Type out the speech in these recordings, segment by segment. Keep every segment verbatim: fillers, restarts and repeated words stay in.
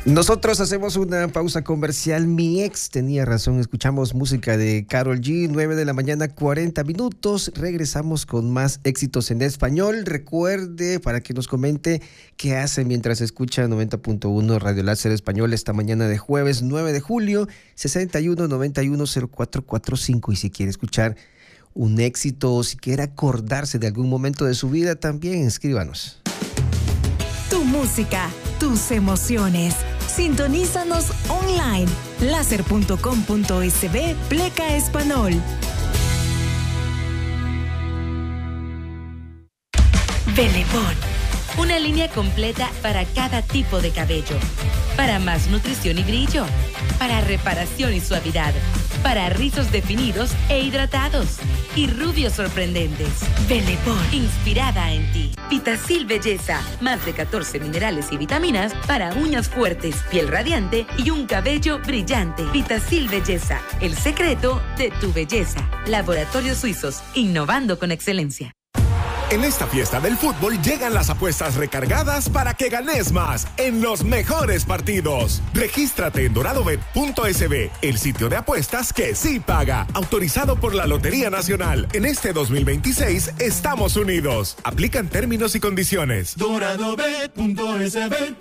Nosotros hacemos una pausa comercial. Mi ex tenía razón. Escuchamos música de Karol G, nueve de la mañana, cuarenta minutos. Regresamos con más éxitos en español. Recuerde para que nos comente qué hace mientras escucha noventa punto uno Radio Láser Español esta mañana de jueves nueve de julio, sesenta y uno noventa y uno cero cuatro cuarenta y cinco. Y si quiere escuchar un éxito o si quiere acordarse de algún momento de su vida, también escríbanos. Tu música, tus emociones. Sintonízanos online. láser punto com punto es be pleca español. Bellepon, una línea completa para cada tipo de cabello. Para más nutrición y brillo. Para reparación y suavidad. Para rizos definidos e hidratados. Y rubios sorprendentes. Bellepon, inspirada en ti. Vitacil Belleza, más de catorce minerales y vitaminas para uñas fuertes, piel radiante y un cabello brillante. Vitacil Belleza, el secreto de tu belleza. Laboratorios Suizos, innovando con excelencia. En esta fiesta del fútbol llegan las apuestas recargadas para que ganes más en los mejores partidos. Regístrate en doradobet punto es be, el sitio de apuestas que sí paga. Autorizado por la Lotería Nacional. En este dos mil veintiséis estamos unidos. Aplican términos y condiciones. doradobet punto es be.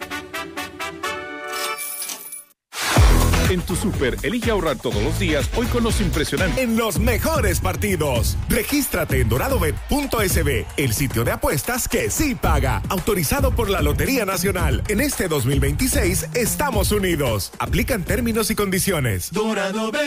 En tu súper, elige ahorrar todos los días, hoy con los impresionantes. En los mejores partidos. Regístrate en doradobet punto es be, el sitio de apuestas que sí paga. Autorizado por la Lotería Nacional. En este dos mil veintiséis estamos unidos. Aplican términos y condiciones. doradobet